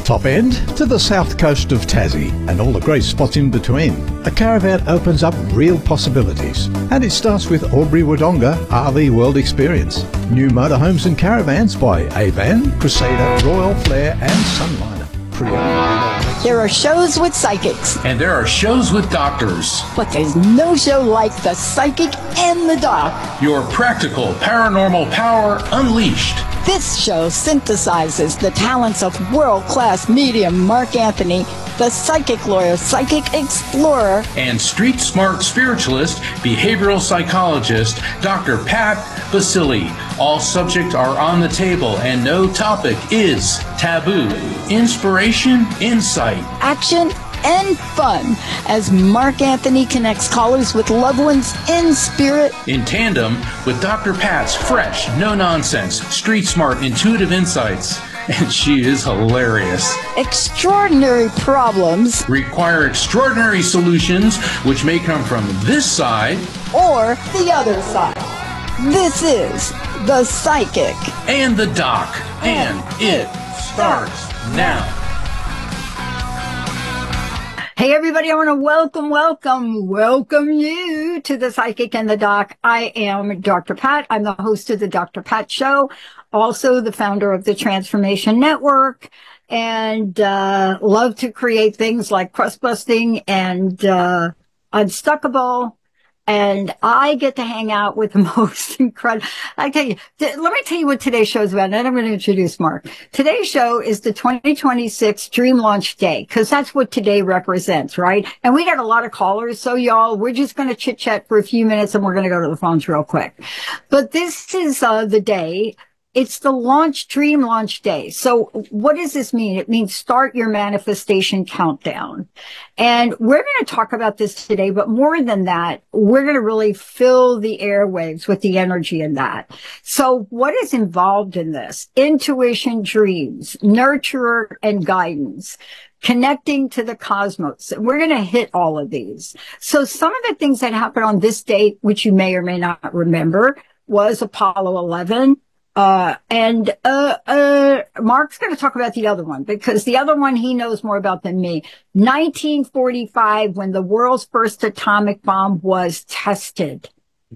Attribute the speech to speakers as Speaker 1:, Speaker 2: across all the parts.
Speaker 1: top end to the south coast of Tassie and all the great spots in between. A caravan opens up real possibilities, and it starts with Albury Wodonga RV World Experience. New motorhomes and caravans by Avan, Crusader, Royal Flair and Sunliner. Pre-owned.
Speaker 2: There are shows with psychics.
Speaker 3: And there are shows with doctors.
Speaker 2: But there's no show like The Psychic and the Doc.
Speaker 3: Your practical paranormal power unleashed.
Speaker 2: This show synthesizes the talents of world-class medium Mark Anthony, the psychic lawyer, psychic explorer,
Speaker 3: and street smart spiritualist, behavioral psychologist, Dr. Pat Baccili. All subjects are on the table and no topic is taboo. Inspiration, insight,
Speaker 2: action, and fun as Mark Anthony connects callers with loved ones in spirit,
Speaker 3: in tandem with Dr. Pat's fresh, no-nonsense, street-smart, intuitive insights. And she is hilarious.
Speaker 2: Extraordinary problems
Speaker 3: require extraordinary solutions, which may come from this side
Speaker 2: or the other side. This is The Psychic
Speaker 3: and the Doc, and it starts now.
Speaker 4: Hey everybody, I want to welcome you to The Psychic and the Doc. I am Dr. Pat. I'm the host of the Dr. Pat Show, also the founder of the Transformation Network, and love to create things like crust busting and Unstuckable. And I get to hang out with the most incredible. I tell you, let me tell you what today's show is about. And then I'm going to introduce Mark. Today's show is the 2026 Dream Launch Day, because that's what today represents, right? And we got a lot of callers. So y'all, we're just going to chit chat for a few minutes and we're going to go to the phones real quick. But this is the day. It's the Dream Launch Day. So what does this mean? It means start your manifestation countdown. And we're going to talk about this today, but more than that, we're going to really fill the airwaves with the energy in that. So what is involved in this? Intuition, dreams, nurturer, and guidance. Connecting to the cosmos. We're going to hit all of these. So some of the things that happened on this date, which you may or may not remember, was Apollo 11. And Mark's going to talk about the other one because the other one he knows more about than me. 1945, when the world's first atomic bomb was tested.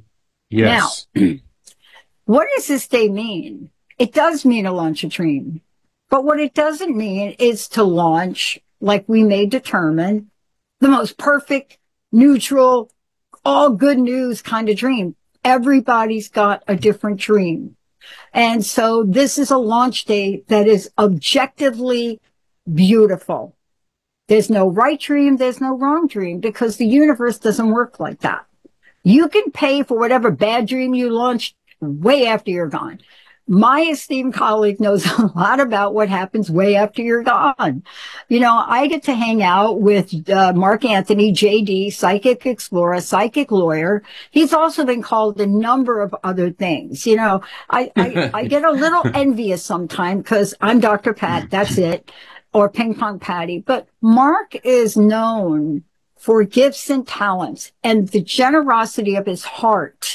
Speaker 3: Yes.
Speaker 4: Now, what does this day mean? It does mean to launch a dream, but what it doesn't mean is to launch, like we may determine, the most perfect, neutral, all good news kind of dream. Everybody's got a different dream. And so this is a launch day that is objectively beautiful. There's no right dream. There's no wrong dream because the universe doesn't work like that. You can pay for whatever bad dream you launched way after you're gone. My esteemed colleague knows a lot about what happens way after you're gone. You know, I get to hang out with Mark Anthony, JD, psychic explorer, psychic lawyer. He's also been called a number of other things. You know, I get a little envious sometimes because I'm Dr. Pat, that's it, or Ping Pong Patty. But Mark is known for gifts and talents and the generosity of his heart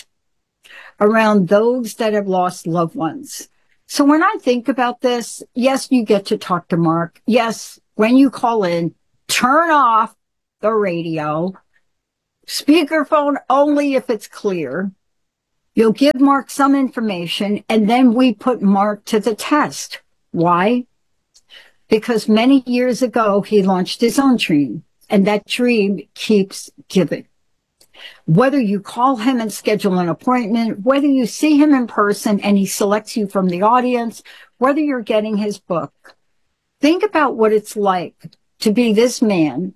Speaker 4: around those that have lost loved ones. So when I think about this, yes, you get to talk to Mark. Yes, when you call in, turn off the radio, speakerphone only if it's clear. You'll give Mark some information and then we put Mark to the test. Why? Because many years ago, he launched his own dream and that dream keeps giving. Whether you call him and schedule an appointment, whether you see him in person and he selects you from the audience, whether you're getting his book, think about what it's like to be this man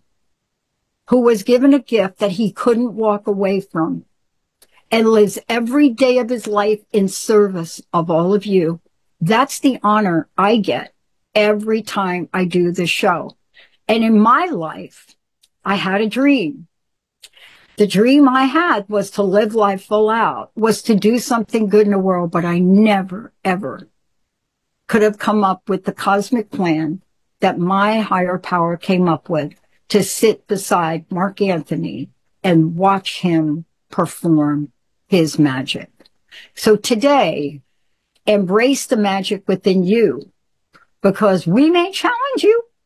Speaker 4: who was given a gift that he couldn't walk away from and lives every day of his life in service of all of you. That's the honor I get every time I do this show. And in my life, I had a dream. The dream I had was to live life full out, was to do something good in the world, but I never, ever could have come up with the cosmic plan that my higher power came up with to sit beside Mark Anthony and watch him perform his magic. So today, embrace the magic within you because we may challenge you,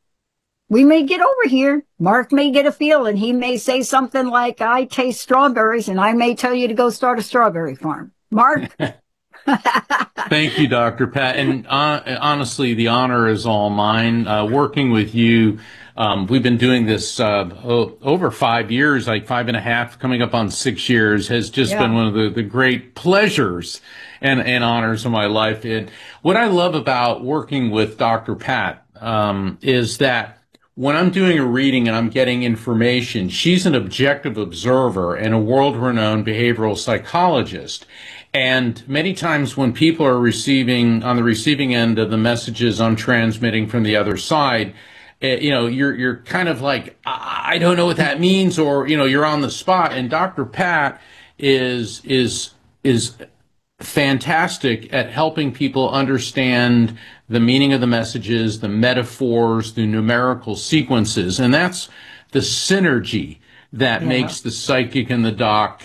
Speaker 4: We may get over here. Mark may get a feel, and he may say something like, I taste strawberries, and I may tell you to go start a strawberry farm. Mark?
Speaker 3: Thank you, Dr. Pat. And honestly, the honor is all mine. Working with you, we've been doing this over 5 years, like 5.5, coming up on 6 years, has just been one of the great pleasures and honors of my life. And what I love about working with Dr. Pat is that when I'm doing a reading and I'm getting information, she's an objective observer and a world-renowned behavioral psychologist. And many times when people are on the receiving end of the messages I'm transmitting from the other side, you're kind of like, I don't know what that means, or, you're on the spot. And Dr. Pat is fantastic at helping people understand the meaning of the messages, the metaphors, the numerical sequences. And that's the synergy that makes the Psychic and the Doc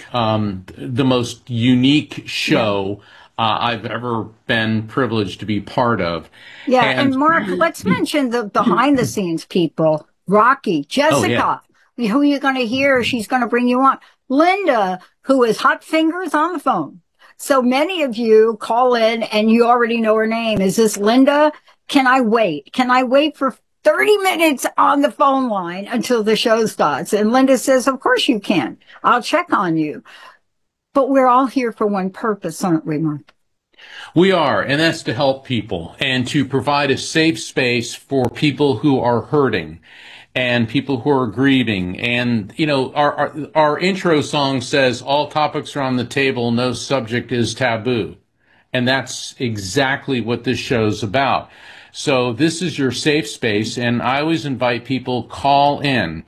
Speaker 3: the most unique show I've ever been privileged to be part of.
Speaker 4: Yeah, and Mark, let's mention the behind-the-scenes people. Rocky, Jessica, who you're going to hear, she's going to bring you on. Linda, who is hot fingers on the phone. So many of you call in and you already know her name. Is this Linda? Can I wait? Can I wait for 30 minutes on the phone line until the show starts? And Linda says, of course you can. I'll check on you. But we're all here for one purpose, aren't we, Mark?
Speaker 3: We are, and that's to help people and to provide a safe space for people who are hurting and people who are grieving. And, our intro song says, all topics are on the table, no subject is taboo. And that's exactly what this show's about. So this is your safe space, and I always invite people, call in.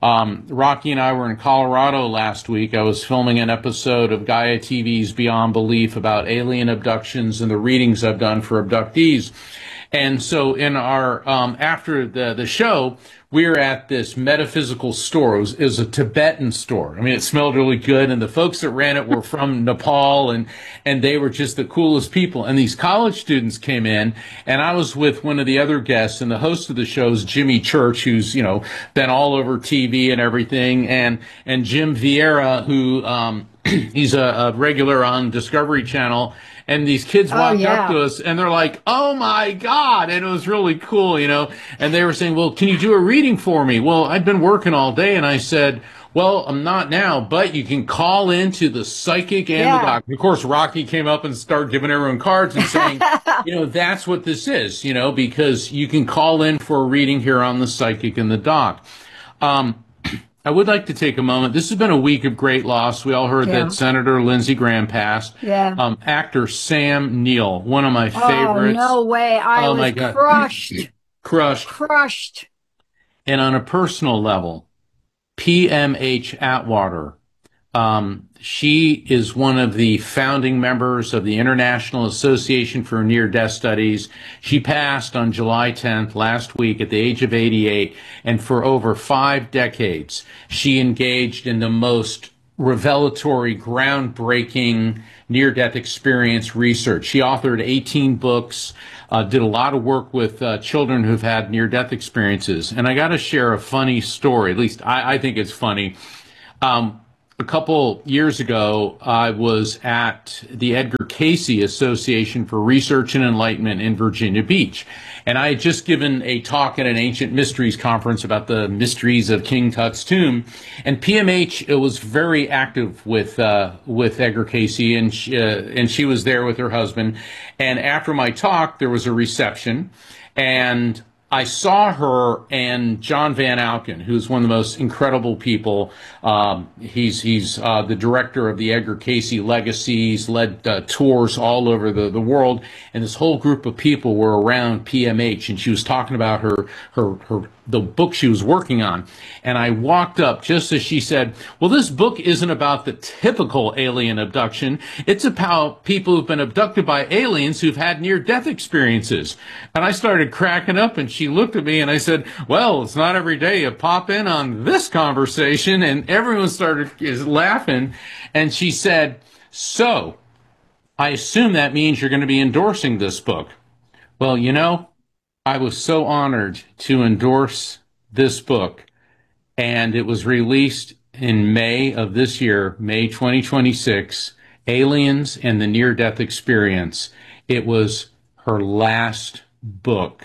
Speaker 3: Rocky and I were in Colorado last week. I was filming an episode of Gaia TV's Beyond Belief about alien abductions and the readings I've done for abductees. And so in our, after the show, we were at this metaphysical store. It was a Tibetan store. I mean, it smelled really good, and the folks that ran it were from Nepal, and they were just the coolest people. And these college students came in, and I was with one of the other guests, and the host of the show is Jimmy Church, who's, been all over TV and everything, and Jim Vieira, who, he's a regular on Discovery Channel. And these kids walked up to us, and they're like, oh, my God. And it was really cool, And they were saying, well, can you do a reading for me? Well, I've been working all day. And I said, well, I'm not now, but you can call into the Psychic and the Doc. Of course, Rocky came up and started giving everyone cards and saying, that's what this is, because you can call in for a reading here on the Psychic and the Doc. I would like to take a moment. This has been a week of great loss. We all heard that Senator Lindsey Graham passed. Yeah. Actor Sam Neill, one of my favorites.
Speaker 4: Oh, no way. I was crushed.
Speaker 3: Crushed. And on a personal level, PMH Atwater. She is one of the founding members of the International Association for Near-Death Studies. She passed on July 10th last week at the age of 88, and for over 5 decades, she engaged in the most revelatory, groundbreaking near-death experience research. She authored 18 books, did a lot of work with children who've had near-death experiences. And I got to share a funny story, at least I think it's funny. A couple years ago, I was at the Edgar Cayce Association for Research and Enlightenment in Virginia Beach. And I had just given a talk at an Ancient Mysteries conference about the mysteries of King Tut's tomb. And PMH was very active with Edgar Cayce, and she was there with her husband. And after my talk, there was a reception, and I saw her and John Van Auken, who's one of the most incredible people. He's the director of the Edgar Cayce Legacy. He's led tours all over the world. And this whole group of people were around PMH, and she was talking about the book she was working on. And I walked up just as she said, well, this book isn't about the typical alien abduction. It's about people who've been abducted by aliens who've had near-death experiences. And I started cracking up, and she looked at me, and I said, well, it's not every day you pop in on this conversation. And everyone started laughing. And she said, so I assume that means you're going to be endorsing this book. Well, I was so honored to endorse this book, and it was released in May of this year, May 2026, Aliens and the Near-Death Experience. It was her last book.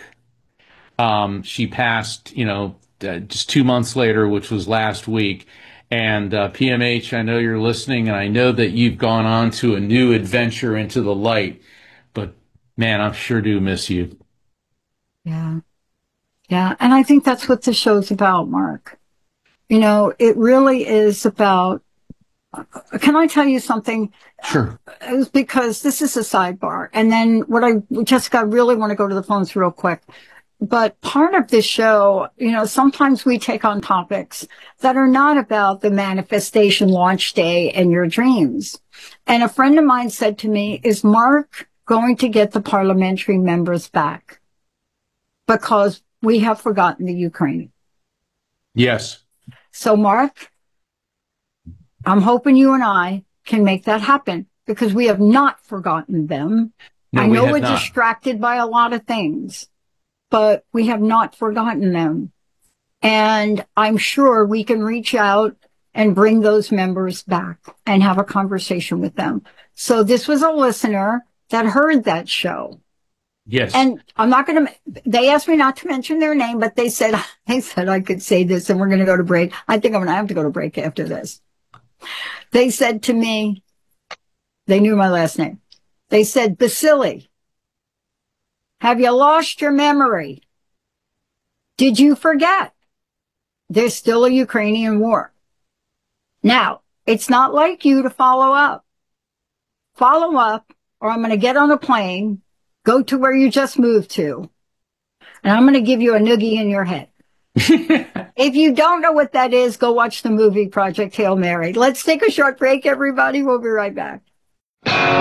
Speaker 3: She passed, just 2 months later, which was last week. And PMH, I know you're listening, and I know that you've gone on to a new adventure into the light. But, man, I sure do miss you.
Speaker 4: Yeah. Yeah. And I think that's what the show's about, Mark. It really is about, can I tell you something?
Speaker 3: Sure.
Speaker 4: It was because this is a sidebar. And then Jessica, I really want to go to the phones real quick. But part of this show, sometimes we take on topics that are not about the manifestation launch day and your dreams. And a friend of mine said to me, is Mark going to get the parliamentary members back? Because we have forgotten the Ukraine.
Speaker 3: Yes.
Speaker 4: So, Mark, I'm hoping you and I can make that happen because we have not forgotten them.
Speaker 3: No,
Speaker 4: I know we're
Speaker 3: not.
Speaker 4: distracted by a lot of things, but we have not forgotten them. And I'm sure we can reach out and bring those members back and have a conversation with them. So this was a listener that heard that show.
Speaker 3: Yes.
Speaker 4: And I'm not going to, they asked me not to mention their name, but they said I could say this and we're going to go to break. I think I'm going to have to go to break after this. They said to me, they knew my last name. They said, Basili, have you lost your memory? Did you forget? There's still a Ukrainian war. Now, it's not like you to follow up. Follow up, or I'm going to get on a plane, go to where you just moved to, and I'm going to give you a noogie in your head. If you don't know what that is, go watch the movie Project Hail Mary. Let's take a short break, everybody. We'll be right back.